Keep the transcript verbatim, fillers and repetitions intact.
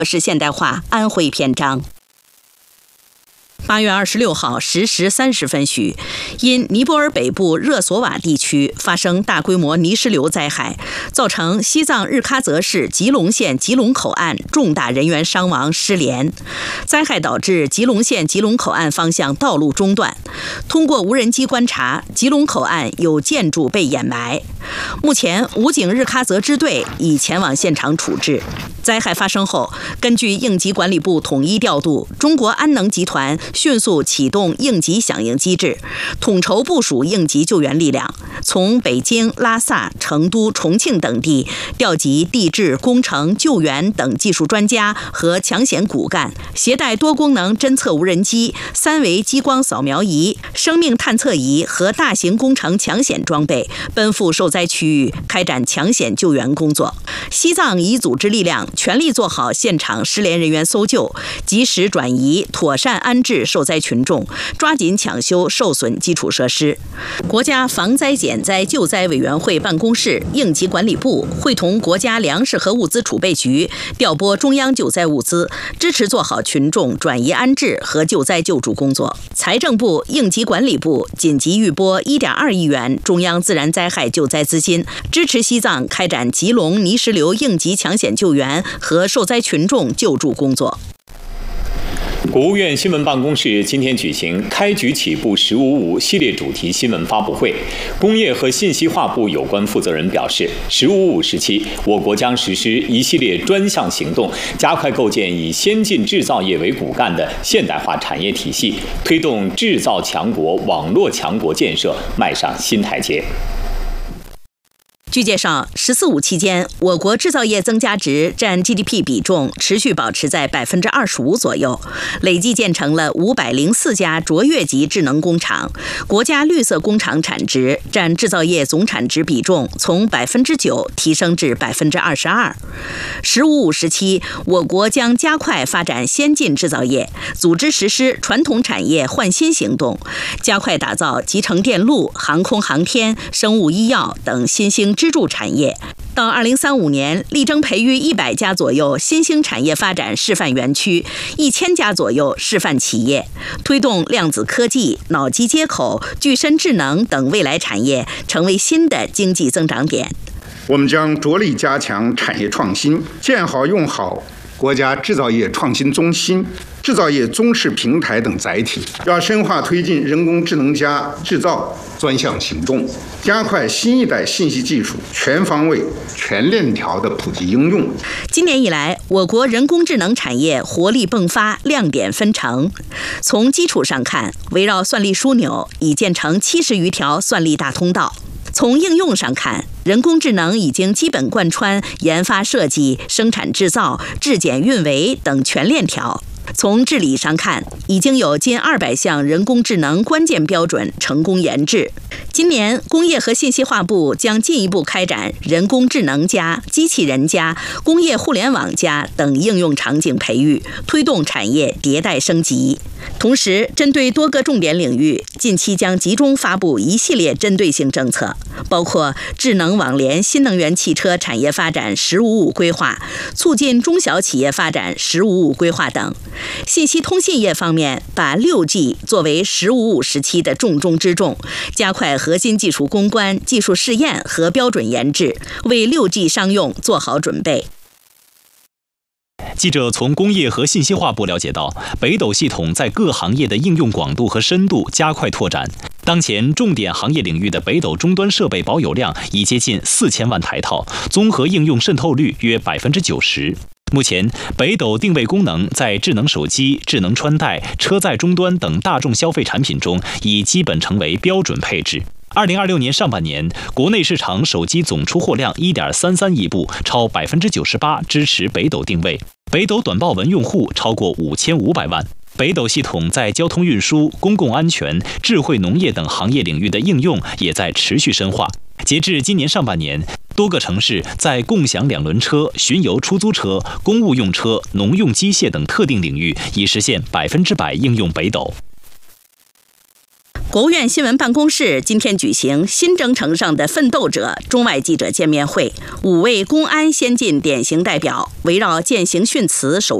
是现代化安徽篇章。八月二十六号十时三十分许，因尼泊尔北部热索瓦地区发生大规模泥石流灾害，造成西藏日喀则市吉隆县吉隆口岸重大人员伤亡失联。灾害导致吉隆县吉隆口岸方向道路中断。通过无人机观察，吉隆口岸有建筑被掩埋。目前，武警日喀则支队已前往现场处置。灾害发生后，根据应急管理部统一调度，中国安能集团迅速启动应急响应机制，统筹部署应急救援力量，从北京、拉萨、成都、重庆等地调集地质、工程、救援等技术专家和抢险骨干，携带多功能侦测无人机、三维激光扫描仪、生命探测仪和大型工程抢险装备，奔赴受灾区域开展抢险救援工作。西藏已组织力量全力做好现场失联人员搜救，及时转移、妥善安置受灾群众，抓紧抢修受损基础设施。国家防灾减灾救灾委员会办公室、应急管理部会同国家粮食和物资储备局调拨中央救灾物资，支持做好群众转移安置和救灾救助工作。财政部、应急管理部紧急预拨 一点二亿元中央自然灾害救灾资金，支持西藏开展吉隆泥石流应急抢险救援和受灾群众救助工作。 国务院新闻办公室今天举行开局起步十五五系列主题新闻发布会。工业和信息化部有关负责人表示，十五五时期，我国将实施一系列专项行动，加快构建以先进制造业为骨干的现代化产业体系，推动制造强国、网络强国建设迈上新台阶。 据介绍，十四五期间，我国制造业增加值占 G D P 比重持续保持在百分之二十五左右，累计建成了五百零四家卓越级智能工厂。国家绿色工厂产值占制造业总产值比重从百分之九提升至百分之二十二。十五五时期，我国将加快发展先进制造业，组织实施传统产业换新行动，加快打造集成电路、航空航天、生物医药等新兴支柱产业。到二零三五年，力争培育一百家左右新兴产业发展示范园区，一千家左右示范企业，推动量子科技、脑机接口、具身智能等未来产业成为新的经济增长点。 我们将着力加强产业创新，建好用好国家制造业创新中心、制造业综示平台等载体，要深化推进人工智能加制造专项行动，加快新一代信息技术全方位、全链条的普及应用。 今年以来，我国人工智能产业活力迸发，亮点纷呈。从基础上看，围绕算力枢纽已建成七十余条算力大通道。从应用上看，人工智能已经基本贯穿研发设计、生产制造、质检运维等全链条。从治理上看，已经有近二百项人工智能关键标准成功研制。今年，工业和信息化部将进一步开展人工智能加、机器人加、工业互联网加等应用场景培育，推动产业迭代升级。同时，针对多个重点领域，近期将集中发布一系列针对性政策，包括智能网联新能源汽车产业发展“十五五”规划、促进中小企业发展“十五五”规划等。信息通信业方面，把 六 G 作为“十五五”时期的重中之重，加快核心技术攻关、技术试验和标准研制，为 六 G 商用做好准备。 记者从工业和信息化部了解到，北斗系统在各行业的应用广度和深度加快拓展。当前重点行业领域的北斗终端设备保有量已接近四千万台套，综合应用渗透率约百分之九十。目前，北斗定位功能在智能手机、智能穿戴、车载终端等大众消费产品中已基本成为标准配置。二零二六年上半年，国内市场手机总出货量 一点三三亿部，超百分之九十八支持北斗定位。北斗短报文用户超过五千五百万。北斗系统在交通运输、公共安全、智慧农业等行业领域的应用也在持续深化。截至今年上半年，多个城市在共享两轮车、巡游出租车、公务用车、农用机械等特定领域已实现百分之百应用北斗。 国务院新闻办公室今天举行新征程上的奋斗者中外记者见面会，五位公安先进典型代表围绕践行训词守